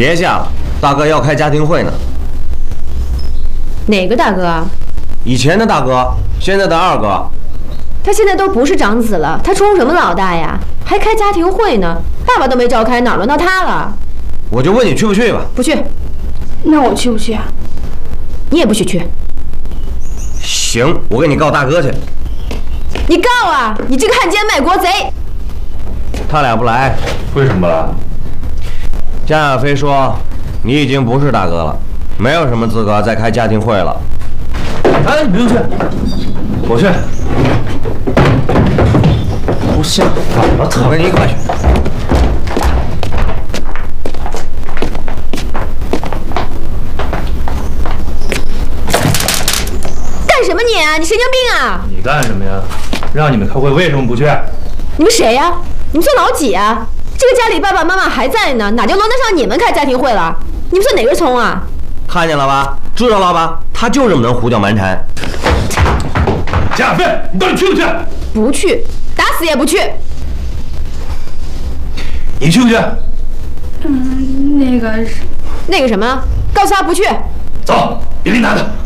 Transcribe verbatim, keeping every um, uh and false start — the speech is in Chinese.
别吓了，大哥要开家庭会呢。 哪个大哥啊？ 以前的大哥，现在的二哥。 他现在都不是长子了，他充什么老大呀？还开家庭会呢？爸爸都没召开，哪轮到他了？ 我就问你去不去吧？ 不去。 那我去不去啊？ 你也不许去。 行，我给你告大哥去。 你告啊！你这个汉奸卖国贼！ 他俩不来， 为什么不来？ 江亚飞说你已经不是大哥了，没有什么资格再开家庭会了。 哎，你不用去，我去。不下反了， 我跟你一块去。 干什么你啊？你神经病啊！ 你干什么呀？让你们开会，为什么不去？ 你们谁呀？你们算老几啊？这个家里爸爸妈妈还在呢，哪就轮得上你们开家庭会了？你们算哪根葱啊？ 看见了吧？知道了吧？他就这么能胡搅蛮缠。 江亚飞，你到底去不去？ 不去，打死也不去。 你去不去？ 嗯，那个是那个什么，告诉他不去。 走，别理男的。